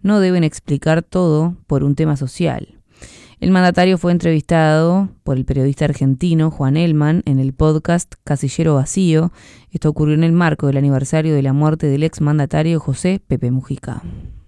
no deben explicar todo por un tema social. El mandatario fue entrevistado por el periodista argentino Juan Elman en el podcast Casillero Vacío. Esto ocurrió en el marco del aniversario de la muerte del exmandatario José Pepe Mujica.